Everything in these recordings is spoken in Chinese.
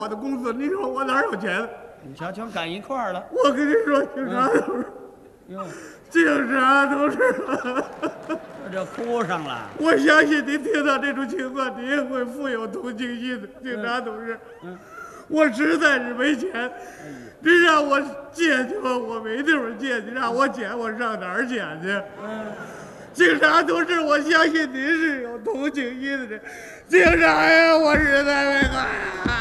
我的工资，你说我哪有钱？ 你瞧，全赶一块儿了。 我跟你说，警察同志， 哟， 警察同志， 这哭上了。 我相信你听到这种情况，你也会富有同情心的，警察同志。我实在是没钱，你让我借去吧，我没地方借，你让我捡，我上哪儿捡去？警察同志，我相信您是有同情心的人。警察呀，我实在没办法。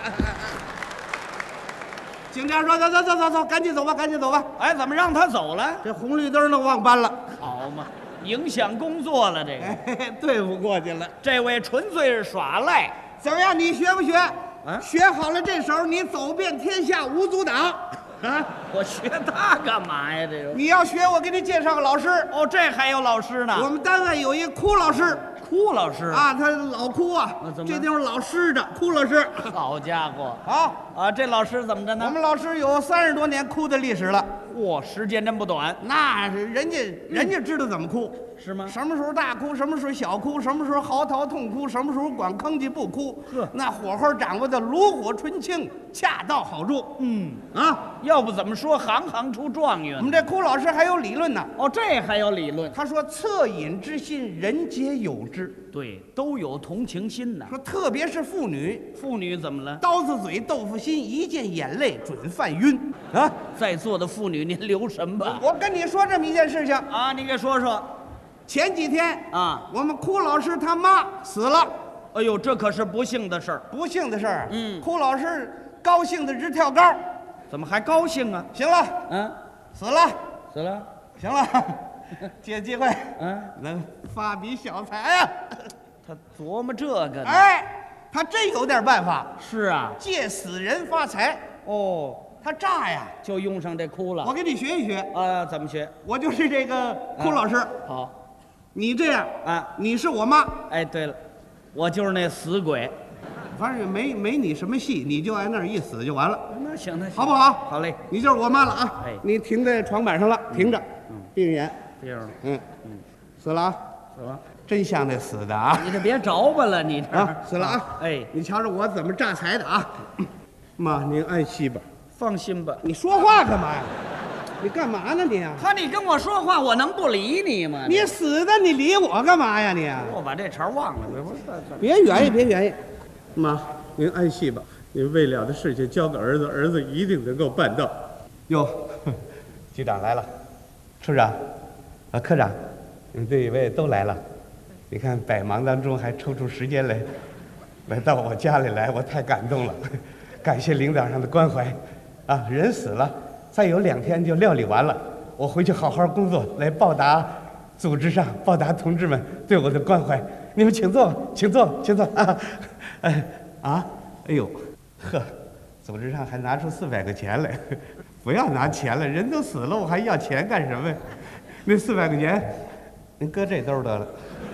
警察说：“走，赶紧走吧，赶紧走吧。” 哎，怎么让他走了？ 这红绿灯都忘搬了， 好嘛，影响工作了。这个对付过去了。 这位纯粹是耍赖。 怎么样？你学不学？ 啊， 学好了这手，你走遍天下无阻挡。啊， 我学他干嘛呀？这个你要学，我给你介绍个老师。 哦，这还有老师呢。 我们单位有一个哭老师。 哭老师啊，他老哭啊，这地方老湿着，哭老师。 好家伙啊， 这老师怎么着呢？ 我们老师有30多年哭的历史了。 哇，时间真不短。 那是人家知道怎么哭， 是吗？ 什么时候大哭，什么时候小哭，什么时候嚎啕痛哭，什么时候光吭叽不哭。 呵， 那火候掌握的炉火纯青，恰到好处。 要不怎么说行行出状元？ 我们这哭老师还有理论呢。 哦，这还有理论。 他说：“恻隐之心，人皆有之。” 对，都有同情心呐。 说特别是妇女， 妇女怎么了？ 刀子嘴豆腐心，一见眼泪准犯晕啊！ 在座的妇女，您留神吧。 我跟你说这么一件事情啊，你给说说。 前几天啊， 我们哭老师他妈死了。 哎呦，这可是不幸的事儿。 不幸的事儿。哭老师高兴的直跳高。 怎么还高兴啊？ 行了，死了，行了，借机会，能发笔小财呀。 他琢磨这个呢。 哎，他真有点办法。 是啊， 借死人发财。 哦， 他诈呀， 就用上这哭了。 我给你学一学啊，怎么学？ 我就是这个哭老师。 好， 你这样啊， 你是我妈。 哎，对了，我就是那死鬼。 反正没你什么戏，你就挨那儿一死就完了。 那行，那行， 好不好？ 好嘞， 你就是我妈了啊！ 哎， 你停在床板上了，停着，闭着眼， 闭上了， 死了啊！ 死了， 真像那死的啊！ 你这别着吧了，你这啊，死了啊！ 哎， 你瞧着我怎么榨财的啊！妈，您安息吧。 放心吧。 你说话干嘛呀？你干嘛呢你啊？ 你跟我说话，我能不理你吗？ 你死的，你理我干嘛呀你？ 我把这茬忘了， 别原因，别原因。妈，您安息吧。您未了的事情交给儿子，儿子一定能够办到。哟，局长来了，处长，科长，你们这一位都来了。你看百忙当中还抽出时间来到我家里来，我太感动了。感谢领导上的关怀，啊，人死了，再有2天就料理完了。我回去好好工作，来报答组织上报答同志们对我的关怀。你们请坐，请坐，请坐啊！哎呦，呵，组织上还拿出400块钱来，不要拿钱了，人都死了，我还要钱干什么呀？那400块钱，您搁这兜得了。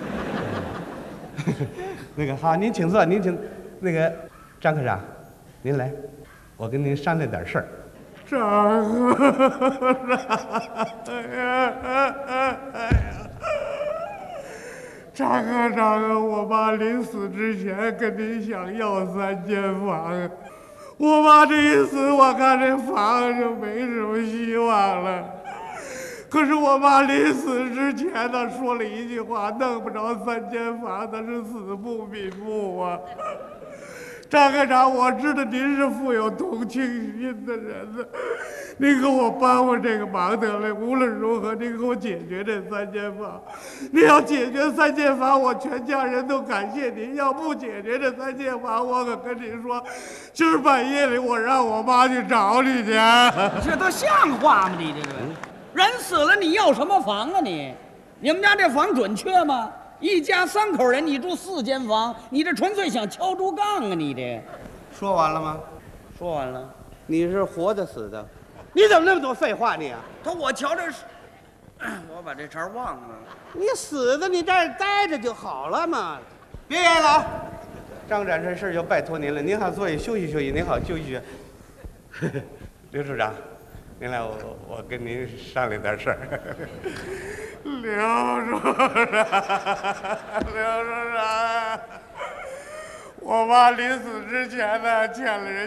那个好，您请坐，您请，那个张科长，您来，我跟您商量点事儿。张科长，我妈临死之前跟您想要3间房，我妈这一死，我看这房就没什么希望了。可是我妈临死之前呢，说了一句话，弄不着3间房，那是死不瞑目啊。张科长，我知道您是富有同情心的人呢，您给我帮我这个忙得了。无论如何，您给我解决这3间房。您要解决3间房，我全家人都感谢您；要不解决这3间房，我可跟您说，今儿半夜里我让我妈去找你去。 这都像话吗？你这个人死了，你要什么房啊你？你们家这房准确吗？一家3口人，你住4间房，你这纯粹想敲竹杠啊！你这说完了吗？ 说完了。 你是活的死的？你怎么那么多废话你啊？ 我瞧这是，我把这茬忘了。 你死的，你这儿待着就好了嘛。别演了啊！张展这事就拜托您了，您好坐下休息休息，您好休息。刘处长，您来，我跟您商量点事儿。刘处长， 我爸临死之前呢，欠了人